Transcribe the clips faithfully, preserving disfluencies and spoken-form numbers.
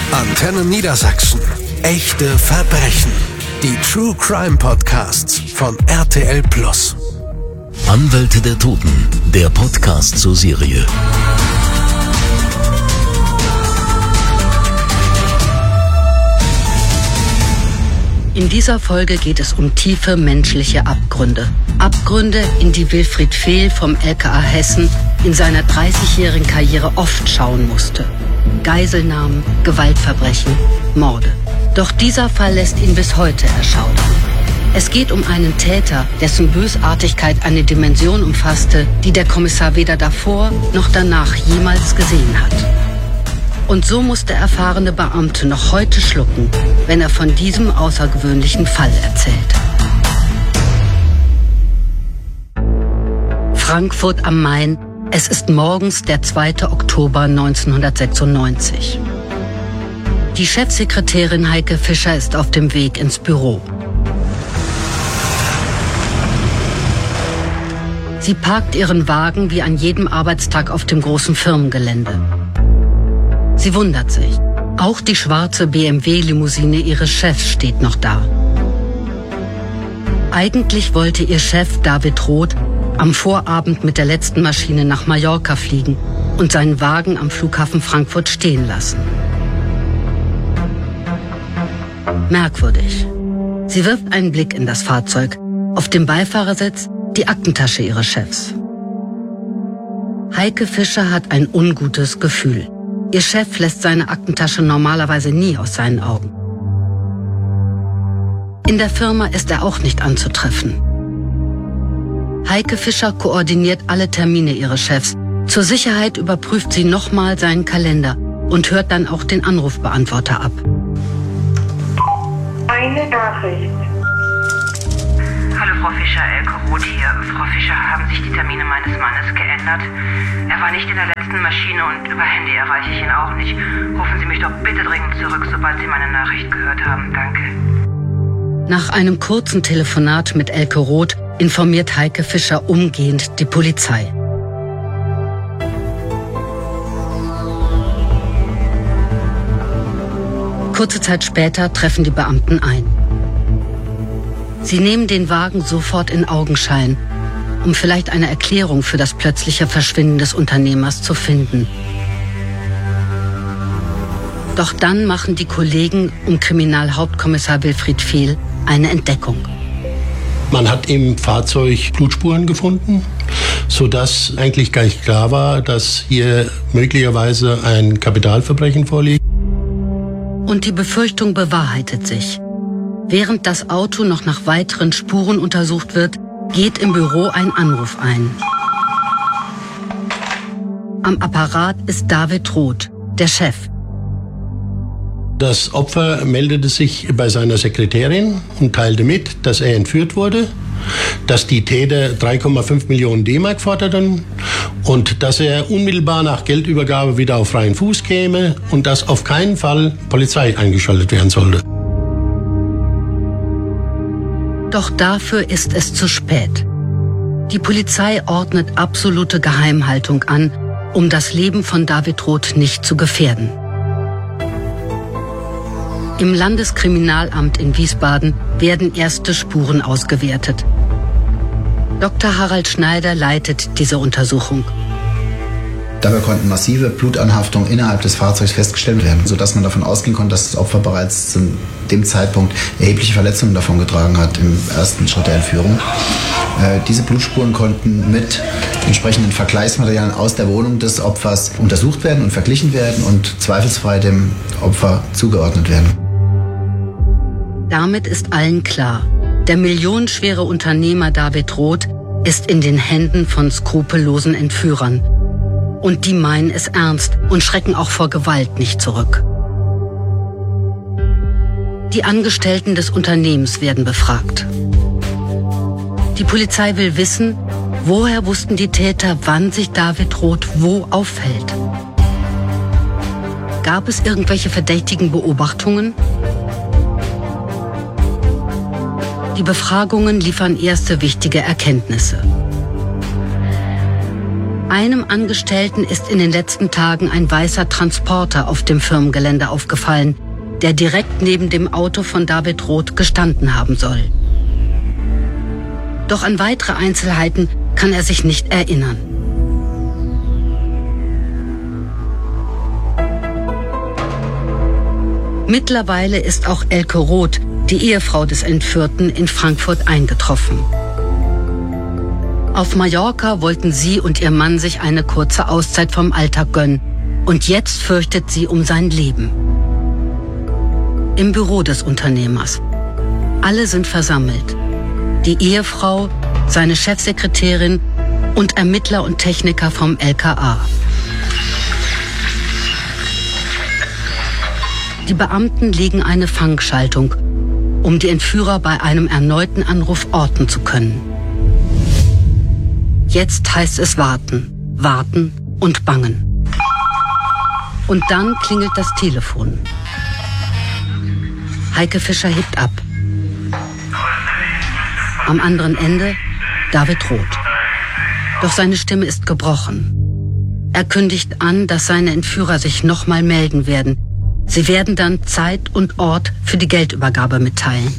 Antenne Niedersachsen. Echte Verbrechen. Die True Crime Podcasts von R T L Plus. Anwälte der Toten. Der Podcast zur Serie. In dieser Folge geht es um tiefe menschliche Abgründe. Abgründe, in die Wilfried Fehl vom L K A Hessen in seiner dreißigjährigen Karriere oft schauen musste. Geiselnahmen, Gewaltverbrechen, Morde. Doch dieser Fall lässt ihn bis heute erschaudern. Es geht um einen Täter, dessen Bösartigkeit eine Dimension umfasste, die der Kommissar weder davor noch danach jemals gesehen hat. Und so muss der erfahrene Beamte noch heute schlucken, wenn er von diesem außergewöhnlichen Fall erzählt. Frankfurt am Main. Es ist morgens der zweite Oktober neunzehnhundertsechsundneunzig. Die Chefsekretärin Heike Fischer ist auf dem Weg ins Büro. Sie parkt ihren Wagen wie an jedem Arbeitstag auf dem großen Firmengelände. Sie wundert sich. Auch die schwarze B M W-Limousine ihres Chefs steht noch da. Eigentlich wollte ihr Chef David Roth am Vorabend mit der letzten Maschine nach Mallorca fliegen und seinen Wagen am Flughafen Frankfurt stehen lassen. Merkwürdig. Sie wirft einen Blick in das Fahrzeug. Auf dem Beifahrersitz die Aktentasche ihres Chefs. Heike Fischer hat ein ungutes Gefühl. Ihr Chef lässt seine Aktentasche normalerweise nie aus seinen Augen. In der Firma ist er auch nicht anzutreffen. Heike Fischer koordiniert alle Termine ihres Chefs. Zur Sicherheit überprüft sie nochmal seinen Kalender und hört dann auch den Anrufbeantworter ab. Eine Nachricht. Hallo Frau Fischer, Elke Roth hier. Frau Fischer, haben sich die Termine meines Mannes geändert? Er war nicht in der letzten Maschine und über Handy erreiche ich ihn auch nicht. Rufen Sie mich doch bitte dringend zurück, sobald Sie meine Nachricht gehört haben. Danke. Nach einem kurzen Telefonat mit Elke Roth informiert Heike Fischer umgehend die Polizei. Kurze Zeit später treffen die Beamten ein. Sie nehmen den Wagen sofort in Augenschein, um vielleicht eine Erklärung für das plötzliche Verschwinden des Unternehmers zu finden. Doch dann machen die Kollegen um Kriminalhauptkommissar Wilfried Fehl eine Entdeckung. Man hat im Fahrzeug Blutspuren gefunden, sodass eigentlich gleich klar war, dass hier möglicherweise ein Kapitalverbrechen vorliegt. Und die Befürchtung bewahrheitet sich. Während das Auto noch nach weiteren Spuren untersucht wird, geht im Büro ein Anruf ein. Am Apparat ist David Roth, der Chef. Das Opfer meldete sich bei seiner Sekretärin und teilte mit, dass er entführt wurde, dass die Täter drei Komma fünf Millionen D-Mark forderten und dass er unmittelbar nach Geldübergabe wieder auf freien Fuß käme und dass auf keinen Fall Polizei eingeschaltet werden sollte. Doch dafür ist es zu spät. Die Polizei ordnet absolute Geheimhaltung an, um das Leben von David Roth nicht zu gefährden. Im Landeskriminalamt in Wiesbaden werden erste Spuren ausgewertet. Doktor Harald Schneider leitet diese Untersuchung. Dabei konnten massive Blutanhaftungen innerhalb des Fahrzeugs festgestellt werden, sodass man davon ausgehen konnte, dass das Opfer bereits zu dem Zeitpunkt erhebliche Verletzungen davongetragen hat im ersten Schritt der Entführung. Äh, diese Blutspuren konnten mit entsprechenden Vergleichsmaterialien aus der Wohnung des Opfers untersucht werden und verglichen werden und zweifelsfrei dem Opfer zugeordnet werden. Damit ist allen klar, der millionenschwere Unternehmer David Roth ist in den Händen von skrupellosen Entführern. Und die meinen es ernst und schrecken auch vor Gewalt nicht zurück. Die Angestellten des Unternehmens werden befragt. Die Polizei will wissen, woher wussten die Täter, wann sich David Roth wo aufhält. Gab es irgendwelche verdächtigen Beobachtungen? Die Befragungen liefern erste wichtige Erkenntnisse. Einem Angestellten ist in den letzten Tagen ein weißer Transporter auf dem Firmengelände aufgefallen, der direkt neben dem Auto von David Roth gestanden haben soll. Doch an weitere Einzelheiten kann er sich nicht erinnern. Mittlerweile ist auch Elke Roth, die Ehefrau des Entführten, in Frankfurt eingetroffen. Auf Mallorca wollten sie und ihr Mann sich eine kurze Auszeit vom Alltag gönnen. Und jetzt fürchtet sie um sein Leben. Im Büro des Unternehmers. Alle sind versammelt. Die Ehefrau, seine Chefsekretärin und Ermittler und Techniker vom L K A. Die Beamten legen eine Fangschaltung, um die Entführer bei einem erneuten Anruf orten zu können. Jetzt heißt es warten, warten und bangen. Und dann klingelt das Telefon. Heike Fischer hebt ab. Am anderen Ende David Roth. Doch seine Stimme ist gebrochen. Er kündigt an, dass seine Entführer sich nochmal melden werden. Sie werden dann Zeit und Ort für die Geldübergabe mitteilen.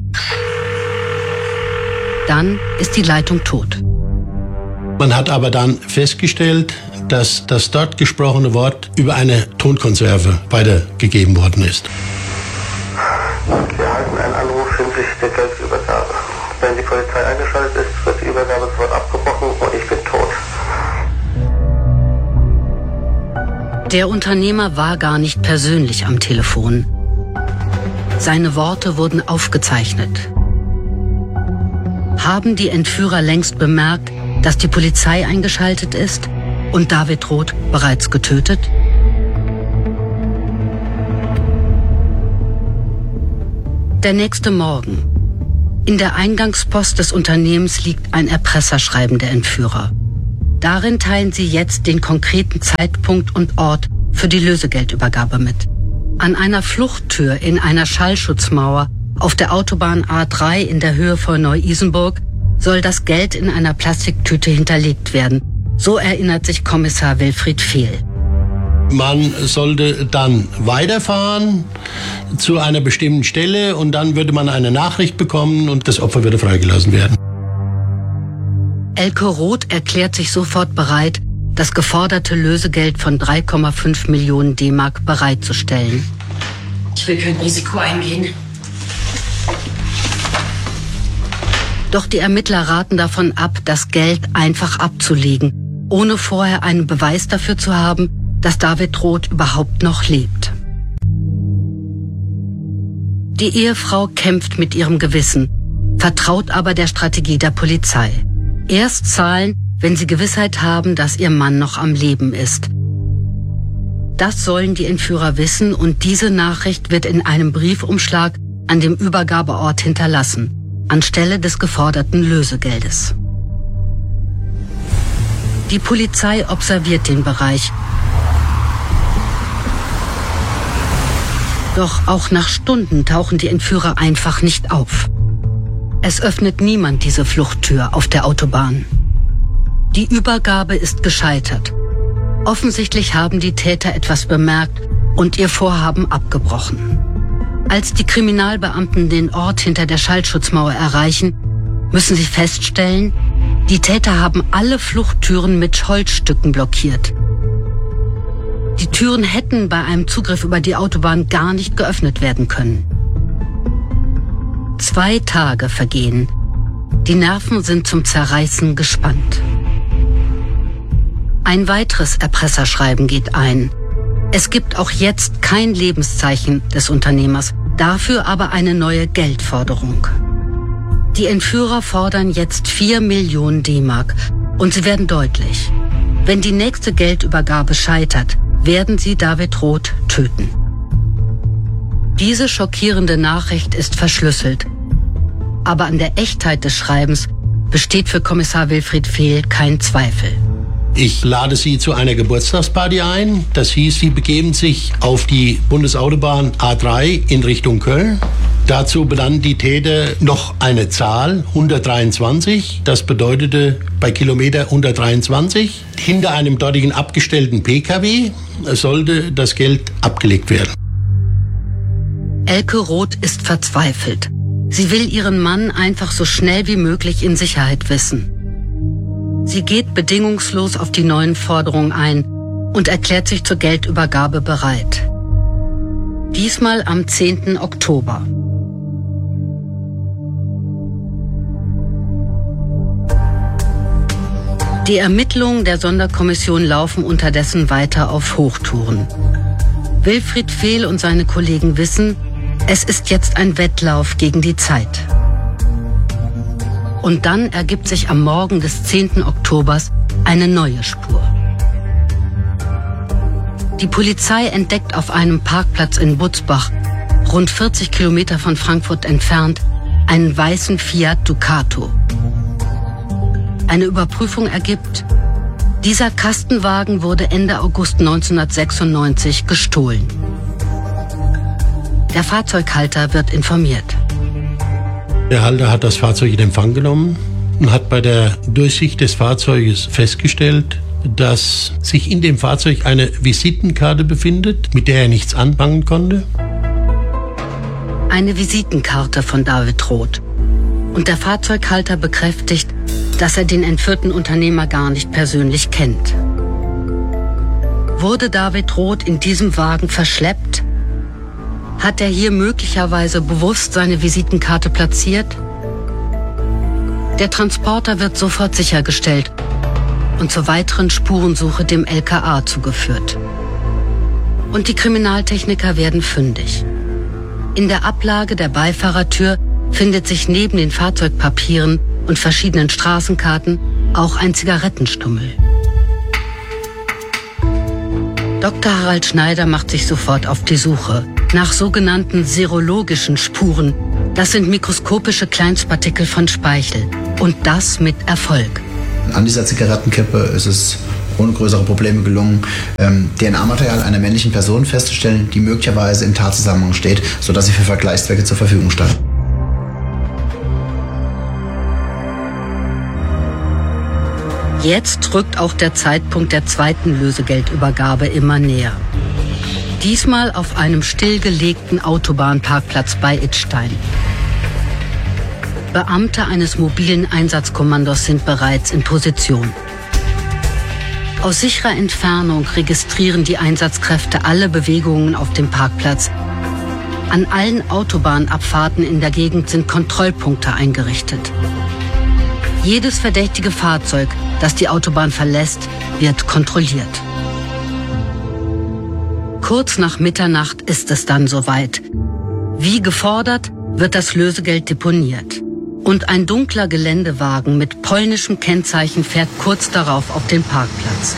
Dann ist die Leitung tot. Man hat aber dann festgestellt, dass das dort gesprochene Wort über eine Tonkonserve weitergegeben worden ist. Wir erhalten einen Anruf hinsichtlich der Geldübergabe. Wenn die Polizei eingeschaltet ist, wird die Übergabe sofort abgebrochen und ich bin tot. Der Unternehmer war gar nicht persönlich am Telefon. Seine Worte wurden aufgezeichnet. Haben die Entführer längst bemerkt, dass die Polizei eingeschaltet ist und David Roth bereits getötet? Der nächste Morgen. In der Eingangspost des Unternehmens liegt ein Erpresserschreiben der Entführer. Darin teilen sie jetzt den konkreten Zeitpunkt und Ort für die Lösegeldübergabe mit. An einer Fluchttür in einer Schallschutzmauer auf der Autobahn A drei in der Höhe von Neu-Isenburg soll das Geld in einer Plastiktüte hinterlegt werden. So erinnert sich Kommissar Wilfried Fehl. Man sollte dann weiterfahren zu einer bestimmten Stelle und dann würde man eine Nachricht bekommen und das Opfer würde freigelassen werden. Elke Roth erklärt sich sofort bereit, das geforderte Lösegeld von drei Komma fünf Millionen D-Mark bereitzustellen. Ich will kein Risiko eingehen. Doch die Ermittler raten davon ab, das Geld einfach abzulegen, ohne vorher einen Beweis dafür zu haben, dass David Roth überhaupt noch lebt. Die Ehefrau kämpft mit ihrem Gewissen, vertraut aber der Strategie der Polizei. Erst zahlen, wenn sie Gewissheit haben, dass ihr Mann noch am Leben ist. Das sollen die Entführer wissen und diese Nachricht wird in einem Briefumschlag an dem Übergabeort hinterlassen, anstelle des geforderten Lösegeldes. Die Polizei observiert den Bereich. Doch auch nach Stunden tauchen die Entführer einfach nicht auf. Es öffnet niemand diese Fluchttür auf der Autobahn. Die Übergabe ist gescheitert. Offensichtlich haben die Täter etwas bemerkt und ihr Vorhaben abgebrochen. Als die Kriminalbeamten den Ort hinter der Schallschutzmauer erreichen, müssen sie feststellen, die Täter haben alle Fluchttüren mit Holzstücken blockiert. Die Türen hätten bei einem Zugriff über die Autobahn gar nicht geöffnet werden können. Zwei Tage vergehen. Die Nerven sind zum Zerreißen gespannt. Ein weiteres Erpresserschreiben geht ein. Es gibt auch jetzt kein Lebenszeichen des Unternehmers, dafür aber eine neue Geldforderung. Die Entführer fordern jetzt vier Millionen D-Mark und sie werden deutlich. Wenn die nächste Geldübergabe scheitert, werden sie David Roth töten. Diese schockierende Nachricht ist verschlüsselt. Aber an der Echtheit des Schreibens besteht für Kommissar Wilfried Fehl kein Zweifel. Ich lade Sie zu einer Geburtstagsparty ein. Das hieß, Sie begeben sich auf die Bundesautobahn A drei in Richtung Köln. Dazu benannten die Täter noch eine Zahl, hundertdreiundzwanzig. Das bedeutete bei Kilometer hundertdreiundzwanzig. Hinter einem dortigen abgestellten P K W sollte das Geld abgelegt werden. Elke Roth ist verzweifelt. Sie will ihren Mann einfach so schnell wie möglich in Sicherheit wissen. Sie geht bedingungslos auf die neuen Forderungen ein und erklärt sich zur Geldübergabe bereit. Diesmal am zehnten Oktober. Die Ermittlungen der Sonderkommission laufen unterdessen weiter auf Hochtouren. Wilfried Fehl und seine Kollegen wissen, es ist jetzt ein Wettlauf gegen die Zeit. Und dann ergibt sich am Morgen des zehnten Oktobers eine neue Spur. Die Polizei entdeckt auf einem Parkplatz in Butzbach, rund vierzig Kilometer von Frankfurt entfernt, einen weißen Fiat Ducato. Eine Überprüfung ergibt, dieser Kastenwagen wurde Ende August neunzehnhundertsechsundneunzig gestohlen. Der Fahrzeughalter wird informiert. Der Halter hat das Fahrzeug in Empfang genommen und hat bei der Durchsicht des Fahrzeuges festgestellt, dass sich in dem Fahrzeug eine Visitenkarte befindet, mit der er nichts anfangen konnte. Eine Visitenkarte von David Roth. Und der Fahrzeughalter bekräftigt, dass er den entführten Unternehmer gar nicht persönlich kennt. Wurde David Roth in diesem Wagen verschleppt? Hat er hier möglicherweise bewusst seine Visitenkarte platziert? Der Transporter wird sofort sichergestellt und zur weiteren Spurensuche dem L K A zugeführt. Und die Kriminaltechniker werden fündig. In der Ablage der Beifahrertür findet sich neben den Fahrzeugpapieren und verschiedenen Straßenkarten auch ein Zigarettenstummel. Doktor Harald Schneider macht sich sofort auf die Suche nach sogenannten serologischen Spuren. Das sind mikroskopische Kleinstpartikel von Speichel. Und das mit Erfolg. An dieser Zigarettenkippe ist es ohne größere Probleme gelungen, ähm, D N A-Material einer männlichen Person festzustellen, die möglicherweise im Tatzusammenhang steht, sodass sie für Vergleichszwecke zur Verfügung stand. Jetzt rückt auch der Zeitpunkt der zweiten Lösegeldübergabe immer näher. Diesmal auf einem stillgelegten Autobahnparkplatz bei Idstein. Beamte eines mobilen Einsatzkommandos sind bereits in Position. Aus sicherer Entfernung registrieren die Einsatzkräfte alle Bewegungen auf dem Parkplatz. An allen Autobahnabfahrten in der Gegend sind Kontrollpunkte eingerichtet. Jedes verdächtige Fahrzeug, das die Autobahn verlässt, wird kontrolliert. Kurz nach Mitternacht ist es dann soweit. Wie gefordert, wird das Lösegeld deponiert. Und ein dunkler Geländewagen mit polnischem Kennzeichen fährt kurz darauf auf den Parkplatz.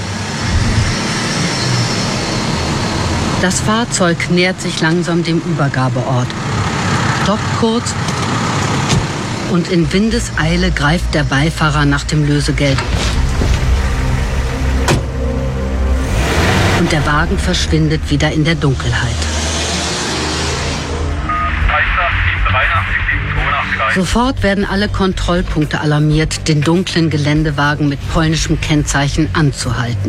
Das Fahrzeug nähert sich langsam dem Übergabeort, stoppt kurz und in Windeseile greift der Beifahrer nach dem Lösegeld. Und der Wagen verschwindet wieder in der Dunkelheit. Sofort werden alle Kontrollpunkte alarmiert, den dunklen Geländewagen mit polnischem Kennzeichen anzuhalten.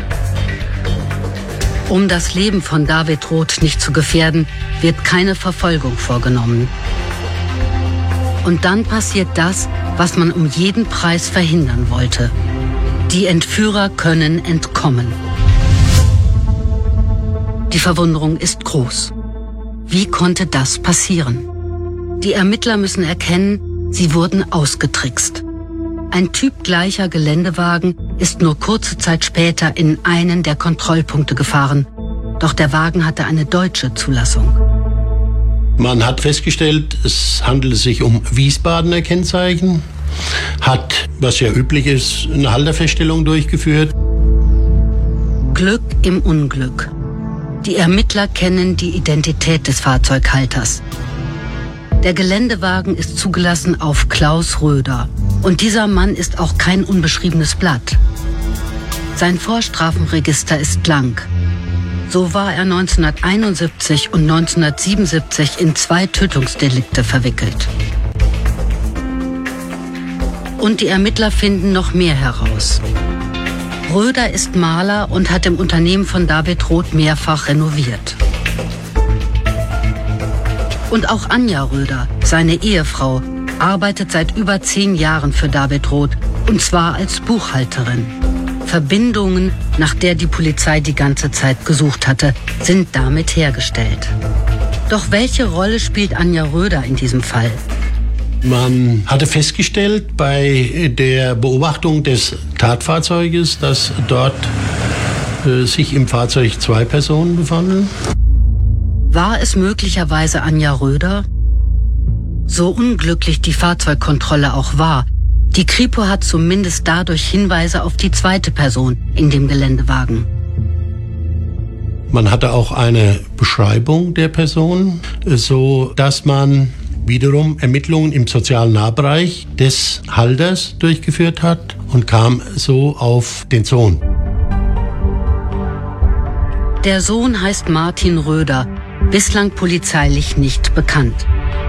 Um das Leben von David Roth nicht zu gefährden, wird keine Verfolgung vorgenommen. Und dann passiert das, was man um jeden Preis verhindern wollte. Die Entführer können entkommen. Die Verwunderung ist groß. Wie konnte das passieren? Die Ermittler müssen erkennen, sie wurden ausgetrickst. Ein typgleicher Geländewagen ist nur kurze Zeit später in einen der Kontrollpunkte gefahren. Doch der Wagen hatte eine deutsche Zulassung. Man hat festgestellt, es handelt sich um Wiesbadener Kennzeichen, hat, was ja üblich ist, eine Halterfeststellung durchgeführt. Glück im Unglück. Die Ermittler kennen die Identität des Fahrzeughalters. Der Geländewagen ist zugelassen auf Klaus Röder. Und dieser Mann ist auch kein unbeschriebenes Blatt. Sein Vorstrafenregister ist lang. So war er neunzehnhunderteinundsiebzig und neunzehnhundertsiebenundsiebzig in zwei Tötungsdelikte verwickelt. Und die Ermittler finden noch mehr heraus. Röder ist Maler und hat im Unternehmen von David Roth mehrfach renoviert. Und auch Anja Röder, seine Ehefrau, arbeitet seit über zehn Jahren für David Roth, und zwar als Buchhalterin. Verbindungen, nach der die Polizei die ganze Zeit gesucht hatte, sind damit hergestellt. Doch welche Rolle spielt Anja Röder in diesem Fall? Man hatte festgestellt bei der Beobachtung des Tatfahrzeuges, dass dort äh, sich im Fahrzeug zwei Personen befanden. War es möglicherweise Anja Röder? So unglücklich die Fahrzeugkontrolle auch war, die Kripo hat zumindest dadurch Hinweise auf die zweite Person in dem Geländewagen. Man hatte auch eine Beschreibung der Person, so dass man wiederum Ermittlungen im sozialen Nahbereich des Halters durchgeführt hat und kam so auf den Sohn. Der Sohn heißt Martin Röder, bislang polizeilich nicht bekannt.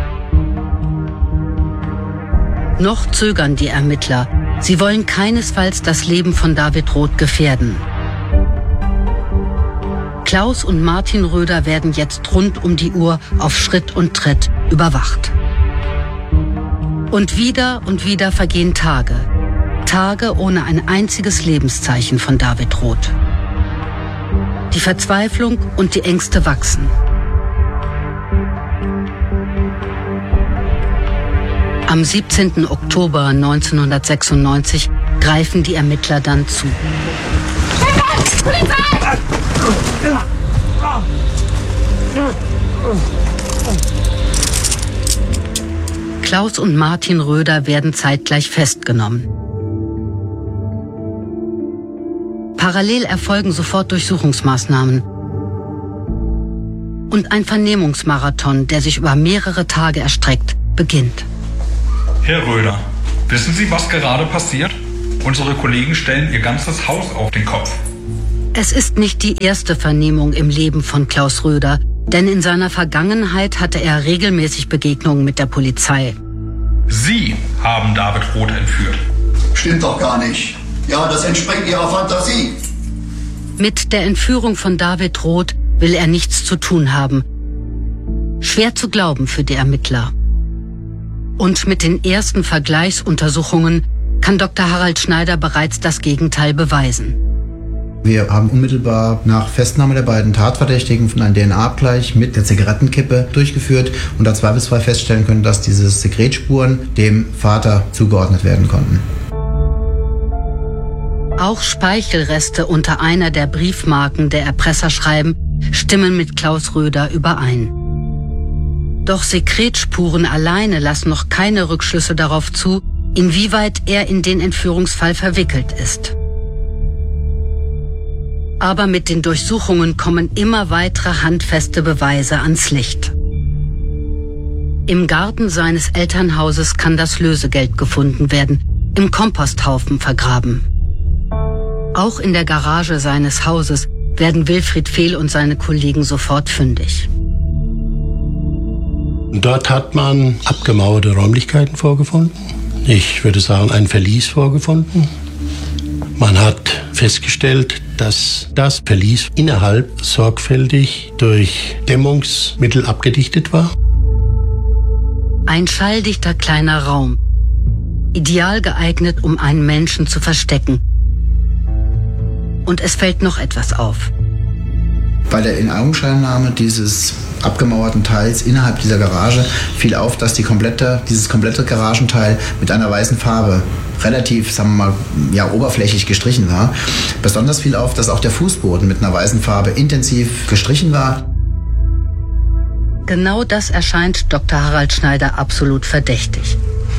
Noch zögern die Ermittler. Sie wollen keinesfalls das Leben von David Roth gefährden. Klaus und Martin Röder werden jetzt rund um die Uhr auf Schritt und Tritt überwacht. Und wieder und wieder vergehen Tage. Tage ohne ein einziges Lebenszeichen von David Roth. Die Verzweiflung und die Ängste wachsen. Am siebzehnten Oktober neunzehnhundertsechsundneunzig greifen die Ermittler dann zu. Polizei! Klaus und Martin Röder werden zeitgleich festgenommen. Parallel erfolgen sofort Durchsuchungsmaßnahmen. Und ein Vernehmungsmarathon, der sich über mehrere Tage erstreckt, beginnt. Herr Röder, wissen Sie, was gerade passiert? Unsere Kollegen stellen ihr ganzes Haus auf den Kopf. Es ist nicht die erste Vernehmung im Leben von Klaus Röder, denn in seiner Vergangenheit hatte er regelmäßig Begegnungen mit der Polizei. Sie haben David Roth entführt. Stimmt doch gar nicht. Ja, das entspringt Ihrer Fantasie. Mit der Entführung von David Roth will er nichts zu tun haben. Schwer zu glauben für die Ermittler. Und mit den ersten Vergleichsuntersuchungen kann Doktor Harald Schneider bereits das Gegenteil beweisen. Wir haben unmittelbar nach Festnahme der beiden Tatverdächtigen einen D N A-Abgleich mit der Zigarettenkippe durchgeführt und da zweifelsfrei feststellen können, dass diese Sekretspuren dem Vater zugeordnet werden konnten. Auch Speichelreste unter einer der Briefmarken der Erpresserschreiben stimmen mit Klaus Röder überein. Doch Sekretspuren alleine lassen noch keine Rückschlüsse darauf zu, inwieweit er in den Entführungsfall verwickelt ist. Aber mit den Durchsuchungen kommen immer weitere handfeste Beweise ans Licht. Im Garten seines Elternhauses kann das Lösegeld gefunden werden, im Komposthaufen vergraben. Auch in der Garage seines Hauses werden Wilfried Fehl und seine Kollegen sofort fündig. Dort hat man abgemauerte Räumlichkeiten vorgefunden. Ich würde sagen, ein Verlies vorgefunden. Man hat festgestellt, dass das Verlies innerhalb sorgfältig durch Dämmungsmittel abgedichtet war. Ein schalldichter kleiner Raum, ideal geeignet, um einen Menschen zu verstecken. Und es fällt noch etwas auf. Bei der Inaugenscheinnahme dieses abgemauerten Teils innerhalb dieser Garage fiel auf, dass die komplette, dieses komplette Garagenteil mit einer weißen Farbe relativ, sagen wir mal, ja, oberflächlich gestrichen war. Besonders fiel auf, dass auch der Fußboden mit einer weißen Farbe intensiv gestrichen war. Genau das erscheint Doktor Harald Schneider absolut verdächtig.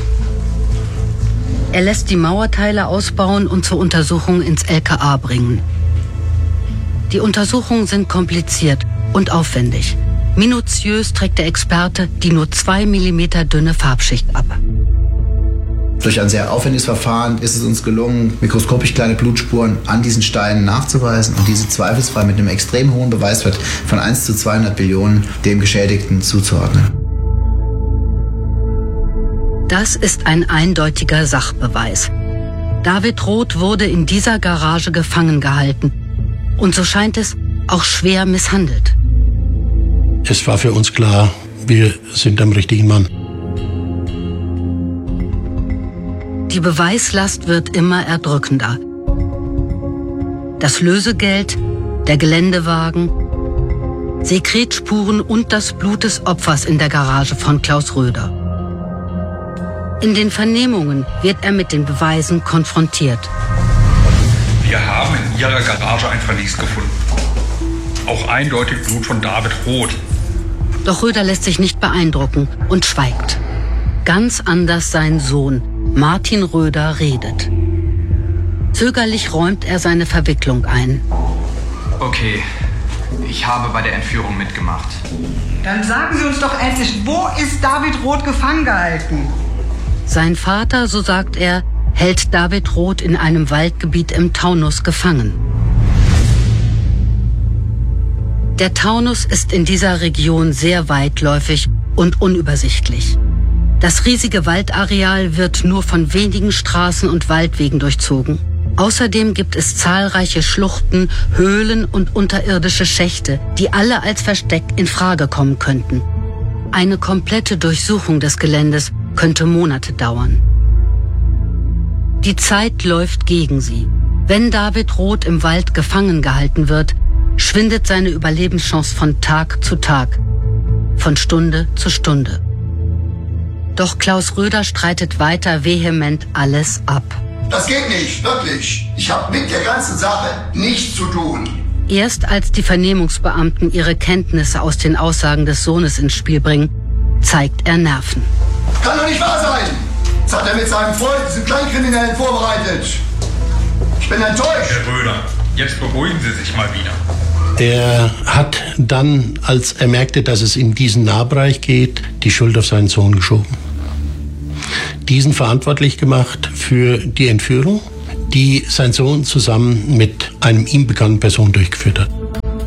Er lässt die Mauerteile ausbauen und zur Untersuchung ins L K A bringen. Die Untersuchungen sind kompliziert und aufwendig. Minutiös trägt der Experte die nur zwei Millimeter dünne Farbschicht ab. Durch ein sehr aufwendiges Verfahren ist es uns gelungen, mikroskopisch kleine Blutspuren an diesen Steinen nachzuweisen und diese zweifelsfrei mit einem extrem hohen Beweiswert von eins zu zweihundert Billionen dem Geschädigten zuzuordnen. Das ist ein eindeutiger Sachbeweis. David Roth wurde in dieser Garage gefangen gehalten und so scheint es auch schwer misshandelt. Es war für uns klar, wir sind am richtigen Mann. Die Beweislast wird immer erdrückender. Das Lösegeld, der Geländewagen, Sekretspuren und das Blut des Opfers in der Garage von Klaus Röder. In den Vernehmungen wird er mit den Beweisen konfrontiert. Wir haben in Ihrer Garage ein Verlies gefunden. Auch eindeutig Blut von David Roth. Doch Röder lässt sich nicht beeindrucken und schweigt. Ganz anders sein Sohn, Martin Röder, redet. Zögerlich räumt er seine Verwicklung ein. Okay, ich habe bei der Entführung mitgemacht. Dann sagen Sie uns doch endlich, wo ist David Roth gefangen gehalten? Sein Vater, so sagt er, hält David Roth in einem Waldgebiet im Taunus gefangen. Der Taunus ist in dieser Region sehr weitläufig und unübersichtlich. Das riesige Waldareal wird nur von wenigen Straßen und Waldwegen durchzogen. Außerdem gibt es zahlreiche Schluchten, Höhlen und unterirdische Schächte, die alle als Versteck in Frage kommen könnten. Eine komplette Durchsuchung des Geländes könnte Monate dauern. Die Zeit läuft gegen sie. Wenn David Roth im Wald gefangen gehalten wird, schwindet seine Überlebenschance von Tag zu Tag, von Stunde zu Stunde. Doch Klaus Röder streitet weiter vehement alles ab. Das geht nicht, wirklich. Ich habe mit der ganzen Sache nichts zu tun. Erst als die Vernehmungsbeamten ihre Kenntnisse aus den Aussagen des Sohnes ins Spiel bringen, zeigt er Nerven. Kann doch nicht wahr sein. Das hat er mit seinem Freund, diesem Kleinkriminellen, vorbereitet. Ich bin enttäuscht. Herr Röder, jetzt beruhigen Sie sich mal wieder. Er hat dann, als er merkte, dass es in diesen Nahbereich geht, die Schuld auf seinen Sohn geschoben. Diesen verantwortlich gemacht für die Entführung, die sein Sohn zusammen mit einem ihm bekannten Person durchgeführt hat.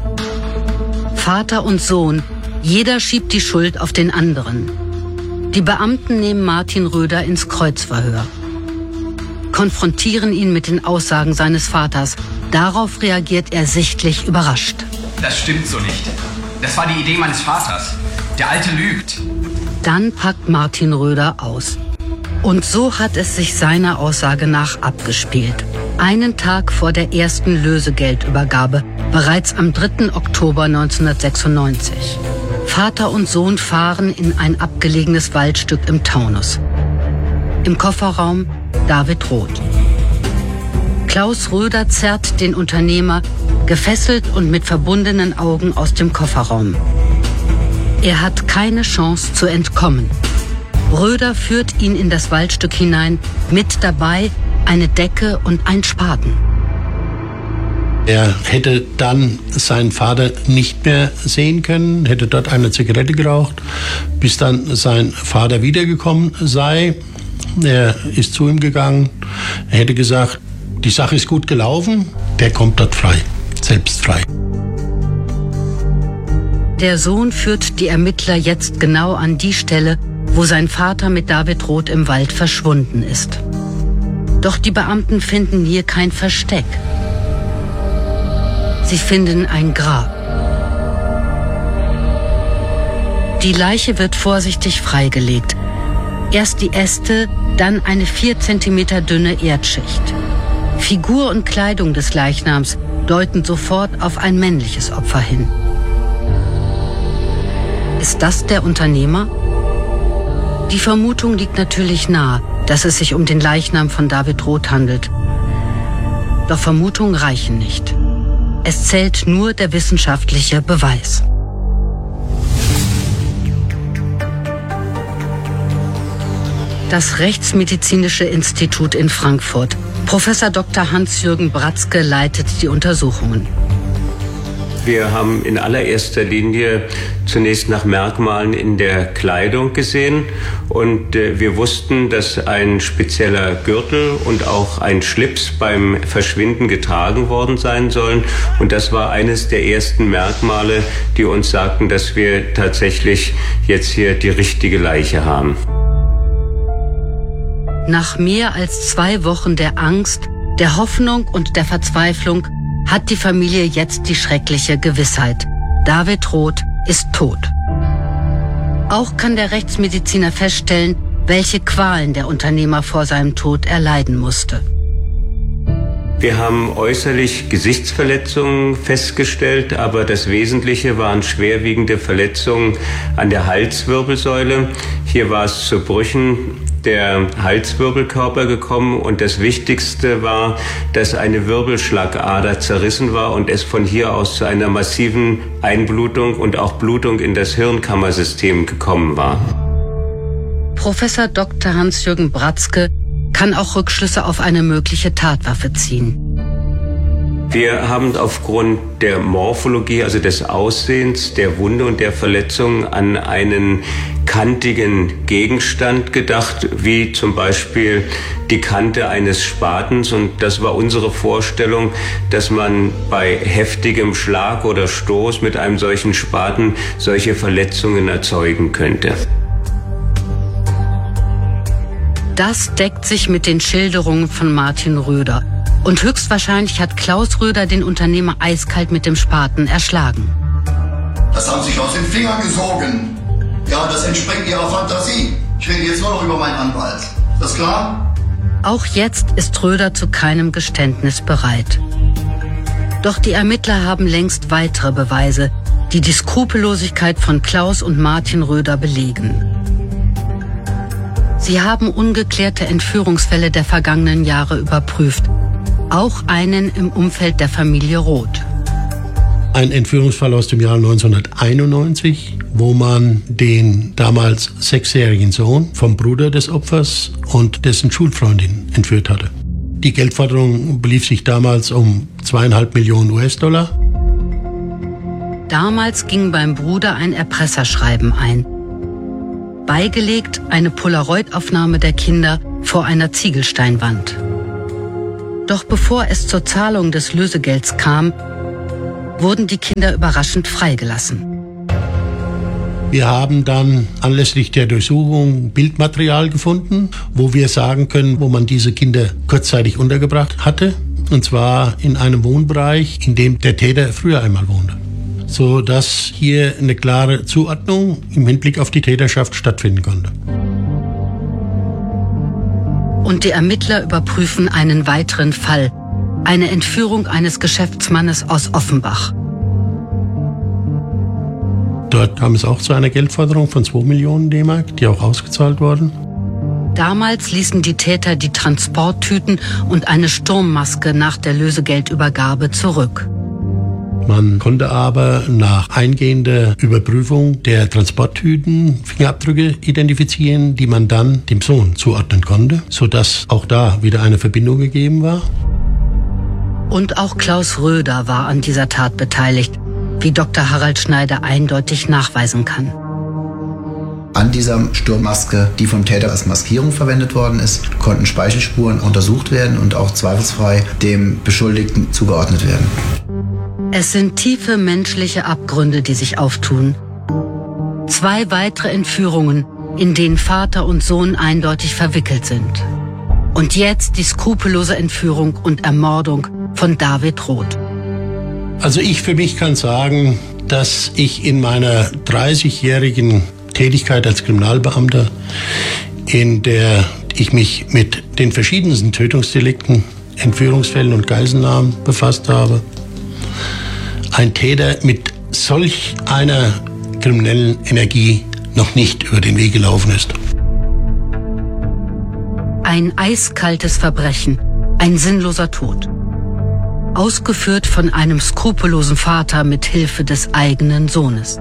Vater und Sohn, jeder schiebt die Schuld auf den anderen. Die Beamten nehmen Martin Röder ins Kreuzverhör, konfrontieren ihn mit den Aussagen seines Vaters. Darauf reagiert er sichtlich überrascht. Das stimmt so nicht. Das war die Idee meines Vaters. Der Alte lügt. Dann packt Martin Röder aus. Und so hat es sich seiner Aussage nach abgespielt. Einen Tag vor der ersten Lösegeldübergabe, bereits am dritten Oktober neunzehnhundertsechsundneunzig. Vater und Sohn fahren in ein abgelegenes Waldstück im Taunus. Im Kofferraum David Roth. Klaus Röder zerrt den Unternehmer, gefesselt und mit verbundenen Augen, aus dem Kofferraum. Er hat keine Chance zu entkommen. Röder führt ihn in das Waldstück hinein, mit dabei eine Decke und ein Spaten. Er hätte dann seinen Vater nicht mehr sehen können, hätte dort eine Zigarette geraucht, bis dann sein Vater wiedergekommen sei. Er ist zu ihm gegangen, er hätte gesagt, die Sache ist gut gelaufen, der kommt dort frei, selbst frei. Der Sohn führt die Ermittler jetzt genau an die Stelle, wo sein Vater mit David Roth im Wald verschwunden ist. Doch die Beamten finden hier kein Versteck. Sie finden ein Grab. Die Leiche wird vorsichtig freigelegt. Erst die Äste, dann eine vier Zentimeter dünne Erdschicht. Figur und Kleidung des Leichnams deuten sofort auf ein männliches Opfer hin. Ist das der Unternehmer? Die Vermutung liegt natürlich nahe, dass es sich um den Leichnam von David Roth handelt. Doch Vermutungen reichen nicht. Es zählt nur der wissenschaftliche Beweis. Das Rechtsmedizinische Institut in Frankfurt. Professor Doktor Hans-Jürgen Bratzke leitet die Untersuchungen. Wir haben in allererster Linie zunächst nach Merkmalen in der Kleidung gesehen und äh, wir wussten, dass ein spezieller Gürtel und auch ein Schlips beim Verschwinden getragen worden sein sollen und das war eines der ersten Merkmale, die uns sagten, dass wir tatsächlich jetzt hier die richtige Leiche haben. Nach mehr als zwei Wochen der Angst, der Hoffnung und der Verzweiflung hat die Familie jetzt die schreckliche Gewissheit. David Roth ist tot. Auch kann der Rechtsmediziner feststellen, welche Qualen der Unternehmer vor seinem Tod erleiden musste. Wir haben äußerlich Gesichtsverletzungen festgestellt, aber das Wesentliche waren schwerwiegende Verletzungen an der Halswirbelsäule. Hier war es zu Brüchen der Halswirbelkörper gekommen und das Wichtigste war, dass eine Wirbelschlagader zerrissen war und es von hier aus zu einer massiven Einblutung und auch Blutung in das Hirnkammersystem gekommen war. Professor Doktor Hans-Jürgen Bratzke kann auch Rückschlüsse auf eine mögliche Tatwaffe ziehen. Wir haben aufgrund der Morphologie, also des Aussehens der Wunde und der Verletzung an einen kantigen Gegenstand gedacht, wie zum Beispiel die Kante eines Spatens. Und das war unsere Vorstellung, dass man bei heftigem Schlag oder Stoß mit einem solchen Spaten solche Verletzungen erzeugen könnte. Das deckt sich mit den Schilderungen von Martin Röder. Und höchstwahrscheinlich hat Klaus Röder den Unternehmer eiskalt mit dem Spaten erschlagen. Das haben Sie sich aus den Fingern gesogen. Ja, das entspringt Ihrer Fantasie. Ich rede jetzt nur noch über meinen Anwalt. Ist das klar? Auch jetzt ist Röder zu keinem Geständnis bereit. Doch die Ermittler haben längst weitere Beweise, die die Skrupellosigkeit von Klaus und Martin Röder belegen. Sie haben ungeklärte Entführungsfälle der vergangenen Jahre überprüft. Auch einen im Umfeld der Familie Roth. Ein Entführungsfall aus dem Jahr neunzehnhunderteinundneunzig, wo man den damals sechsjährigen Sohn vom Bruder des Opfers und dessen Schulfreundin entführt hatte. Die Geldforderung belief sich damals um zweieinhalb Millionen U S-Dollar. Damals ging beim Bruder ein Erpresserschreiben ein. Beigelegt eine Polaroid-Aufnahme der Kinder vor einer Ziegelsteinwand. Doch bevor es zur Zahlung des Lösegelds kam, wurden die Kinder überraschend freigelassen. Wir haben dann anlässlich der Durchsuchung Bildmaterial gefunden, wo wir sagen können, wo man diese Kinder kurzzeitig untergebracht hatte. Und zwar in einem Wohnbereich, in dem der Täter früher einmal wohnte. So dass hier eine klare Zuordnung im Hinblick auf die Täterschaft stattfinden konnte. Und die Ermittler überprüfen einen weiteren Fall. Eine Entführung eines Geschäftsmannes aus Offenbach. Dort kam es auch zu einer Geldforderung von zwei Millionen D-Mark, die auch ausgezahlt wurden. Damals ließen die Täter die Transporttüten und eine Sturmmaske nach der Lösegeldübergabe zurück. Man konnte aber nach eingehender Überprüfung der Transporttüten Fingerabdrücke identifizieren, die man dann dem Sohn zuordnen konnte, sodass auch da wieder eine Verbindung gegeben war. Und auch Klaus Röder war an dieser Tat beteiligt, wie Doktor Harald Schneider eindeutig nachweisen kann. An dieser Sturmmaske, die vom Täter als Maskierung verwendet worden ist, konnten Speichelspuren untersucht werden und auch zweifelsfrei dem Beschuldigten zugeordnet werden. Es sind tiefe menschliche Abgründe, die sich auftun. Zwei weitere Entführungen, in denen Vater und Sohn eindeutig verwickelt sind. Und jetzt die skrupellose Entführung und Ermordung von David Roth. Also ich für mich kann sagen, dass ich in meiner dreißigjährigen Tätigkeit als Kriminalbeamter, in der ich mich mit den verschiedensten Tötungsdelikten, Entführungsfällen und Geiselnahmen befasst habe, ein Täter mit solch einer kriminellen Energie noch nicht über den Weg gelaufen ist. Ein eiskaltes Verbrechen, ein sinnloser Tod. Ausgeführt von einem skrupellosen Vater mit Hilfe des eigenen Sohnes.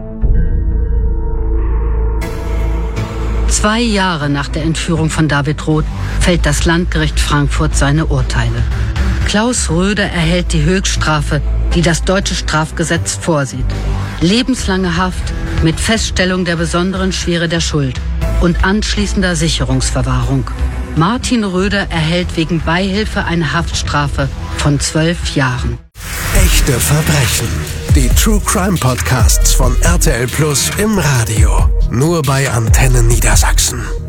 Zwei Jahre nach der Entführung von David Roth fällt das Landgericht Frankfurt seine Urteile. Klaus Röder erhält die Höchststrafe, die das deutsche Strafgesetz vorsieht. Lebenslange Haft mit Feststellung der besonderen Schwere der Schuld und anschließender Sicherungsverwahrung. Martin Röder erhält wegen Beihilfe eine Haftstrafe von zwölf Jahren. Echte Verbrechen. Die True Crime Podcasts von R T L Plus im Radio. Nur bei Antenne Niedersachsen.